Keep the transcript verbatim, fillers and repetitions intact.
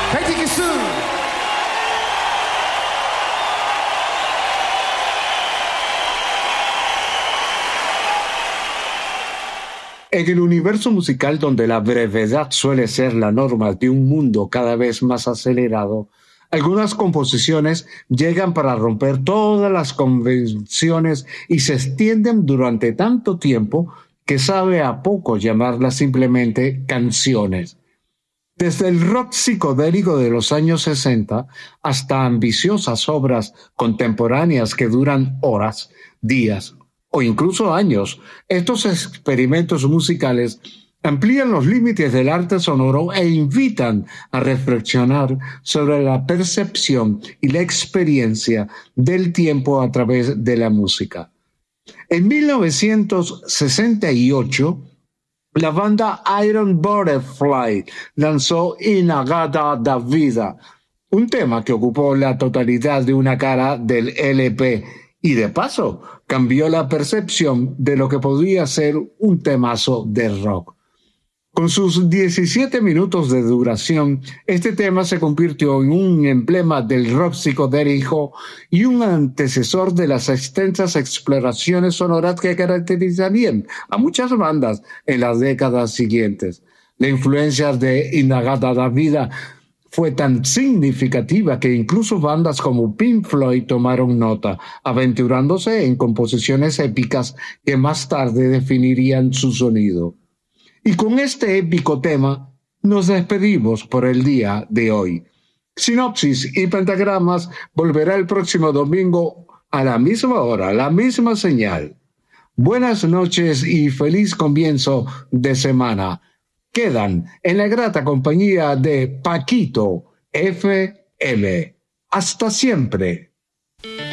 En el universo musical donde la brevedad suele ser la norma de un mundo cada vez más acelerado, algunas composiciones llegan para romper todas las convenciones y se extienden durante tanto tiempo que sabe a poco llamarlas simplemente canciones. Desde el rock psicodélico de los años sesenta hasta ambiciosas obras contemporáneas que duran horas, días o incluso años, estos experimentos musicales amplían los límites del arte sonoro e invitan a reflexionar sobre la percepción y la experiencia del tiempo a través de la música. En mil novecientos sesenta y ocho, la banda Iron Butterfly lanzó Inagada da Vida, un tema que ocupó la totalidad de una cara del L P y de paso cambió la percepción de lo que podía ser un temazo de rock. Con sus diecisiete minutos de duración, este tema se convirtió en un emblema del rock psicodélico y un antecesor de las extensas exploraciones sonoras que caracterizarían a muchas bandas en las décadas siguientes. La influencia de Inagada da Vida fue tan significativa que incluso bandas como Pink Floyd tomaron nota, aventurándose en composiciones épicas que más tarde definirían su sonido. Y con este épico tema nos despedimos por el día de hoy. Sinopsis y Pentagramas volverá el próximo domingo a la misma hora, la misma señal. Buenas noches y feliz comienzo de semana. Quedan en la grata compañía de Paquito F M. Hasta siempre.